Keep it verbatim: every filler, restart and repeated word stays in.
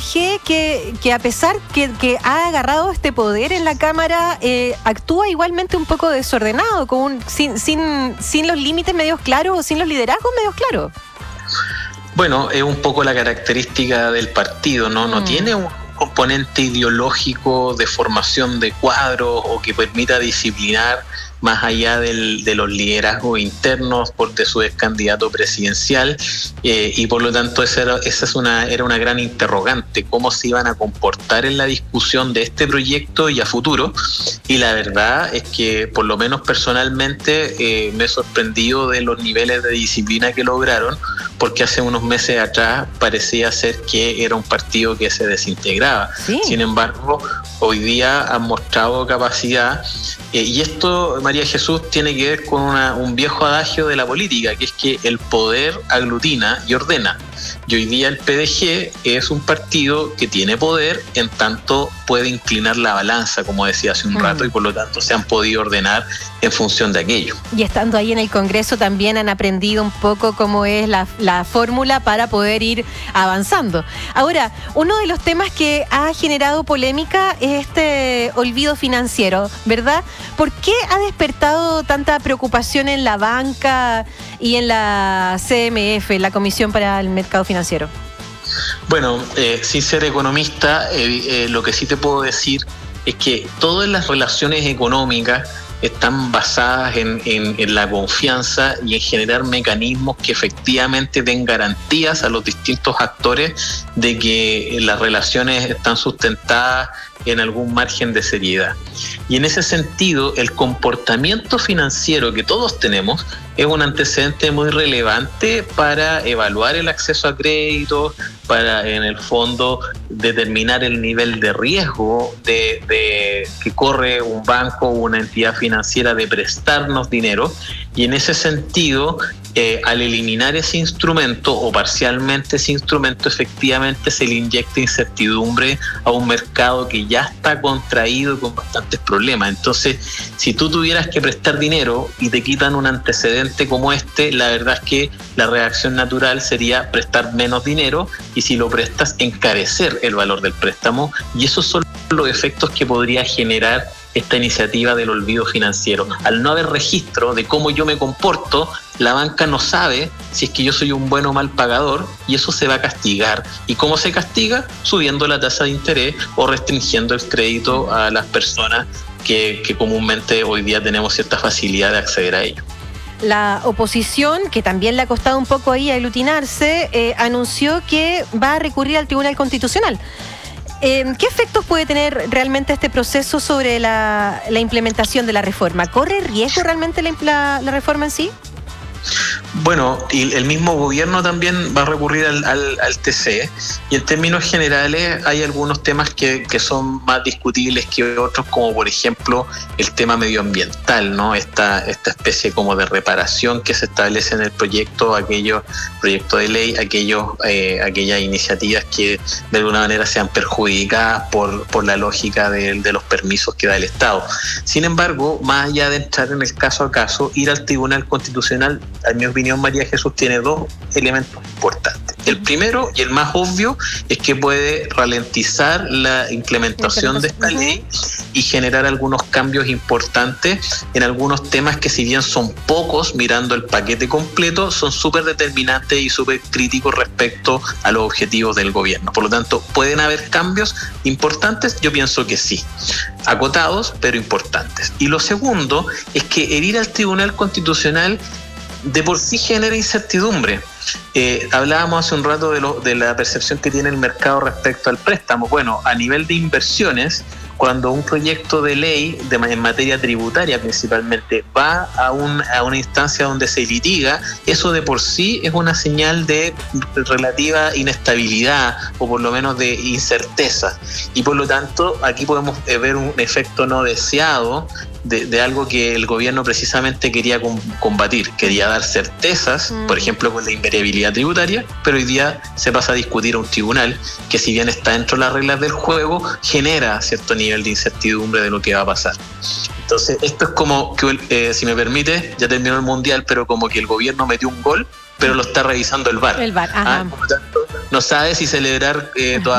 G que, que a pesar que, que ha agarrado este poder en la Cámara, eh, actúa igualmente un poco desordenado, con un, sin, sin, sin los límites medios claros o sin los liderazgos medios claros. Bueno, es un poco la característica del partido, ¿no? No mm. tiene un componente ideológico de formación de cuadros o que permita disciplinar más allá del, de los liderazgos internos por de su ex candidato presidencial, eh, y por lo tanto esa, era, esa es una, era una gran interrogante, cómo se iban a comportar en la discusión de este proyecto y a futuro. Y la verdad es que por lo menos personalmente eh, me he sorprendido de los niveles de disciplina que lograron, porque hace unos meses atrás parecía ser que era un partido que se desintegraba. ¿Sí? Sin embargo, hoy día han mostrado capacidad, eh, y esto, María Jesús, tiene que ver con una, un viejo adagio de la política, que es que el poder aglutina y ordena. Y hoy día el P D G es un partido que tiene poder, en tanto puede inclinar la balanza, como decía hace un rato, mm. y por lo tanto se han podido ordenar en función de aquello. Y estando ahí en el Congreso también han aprendido un poco cómo es la, la fórmula para poder ir avanzando. Ahora, uno de los temas que ha generado polémica es este olvido financiero, ¿verdad? ¿Por qué ha despertado tanta preocupación en la banca y en la C M F, la Comisión para el Mercado Financiero? Bueno, eh, sin ser economista, eh, eh, lo que sí te puedo decir es que todas las relaciones económicas están basadas en, en, en la confianza y en generar mecanismos que efectivamente den garantías a los distintos actores de que las relaciones están sustentadas en algún margen de seriedad. Y en ese sentido, el comportamiento financiero que todos tenemos es un antecedente muy relevante para evaluar el acceso a crédito, para en el fondo determinar el nivel de riesgo de, de que corre un banco o una entidad financiera de prestarnos dinero. Y en ese sentido, eh, al eliminar ese instrumento o parcialmente ese instrumento, efectivamente se le inyecta incertidumbre a un mercado que ya está contraído con bastantes problemas. Entonces, si tú tuvieras que prestar dinero y te quitan un antecedente como este, la verdad es que la reacción natural sería prestar menos dinero, y si lo prestas, encarecer el valor del préstamo, y esos son los efectos que podría generar esta iniciativa del olvido financiero. Al no haber registro de cómo yo me comporto, la banca no sabe si es que yo soy un buen o mal pagador, y eso se va a castigar. ¿Y cómo se castiga? Subiendo la tasa de interés o restringiendo el crédito a las personas que, que comúnmente hoy día tenemos cierta facilidad de acceder a ello. La oposición, que también le ha costado un poco ahí aglutinarse, eh, anunció que va a recurrir al Tribunal Constitucional. Eh, ¿Qué efectos puede tener realmente este proceso sobre la, la implementación de la reforma? ¿Corre riesgo realmente la, la, la reforma en sí? Bueno, y el mismo gobierno también va a recurrir al, al, al T C, y en términos generales hay algunos temas que, que son más discutibles que otros, como por ejemplo el tema medioambiental, ¿no? Esta, esta especie como de reparación que se establece en el proyecto, aquellos proyecto de ley, aquellos, eh, aquellas iniciativas que de alguna manera sean perjudicadas por, por la lógica de, de los permisos que da el Estado. Sin embargo, más allá de entrar en el caso a caso, ir al Tribunal Constitucional, a mi opinión, María Jesús, tiene dos elementos importantes. El primero y el más obvio es que puede ralentizar la implementación de esta ley y generar algunos cambios importantes en algunos temas que, si bien son pocos, mirando el paquete completo, son súper determinantes y súper críticos respecto a los objetivos del gobierno. Por lo tanto, ¿pueden haber cambios importantes? Yo pienso que sí. Acotados, pero importantes. Y lo segundo es que el ir al Tribunal Constitucional de por sí genera incertidumbre. Eh, hablábamos hace un rato de, lo, de la percepción que tiene el mercado respecto al préstamo. Bueno, a nivel de inversiones, cuando un proyecto de ley de, en materia tributaria principalmente va a, un, a una instancia donde se litiga, eso de por sí es una señal de relativa inestabilidad o por lo menos de incerteza, y por lo tanto aquí podemos ver un efecto no deseado De, de algo que el gobierno precisamente quería combatir, quería dar certezas, mm. por ejemplo con la invariabilidad tributaria, pero hoy día se pasa a discutir a un tribunal que, si bien está dentro de las reglas del juego, genera cierto nivel de incertidumbre de lo que va a pasar. Entonces esto es como que, eh, si me permite, ya terminó el Mundial, pero como que el gobierno metió un gol, pero lo está revisando el V A R. El V A R, ajá. Ah, por lo tanto, no sabe si celebrar eh, todavía